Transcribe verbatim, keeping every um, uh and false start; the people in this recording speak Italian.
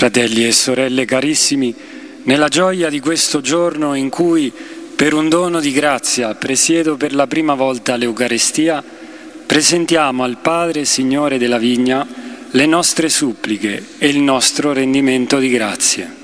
Fratelli e sorelle carissimi, nella gioia di questo giorno in cui, per un dono di grazia, presiedo per la prima volta l'Eucarestia, presentiamo al Padre, Signore della Vigna, le nostre suppliche e il nostro rendimento di grazie.